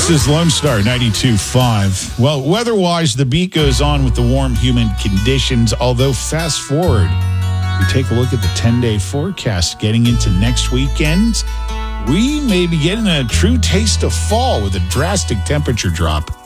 This is Lone Star 92.5. Well, weather-wise, the beat goes on with the warm, humid conditions. Although, fast forward, we take a look at the 10-day forecast getting into next weekend. We may be getting a true taste of fall with a drastic temperature drop.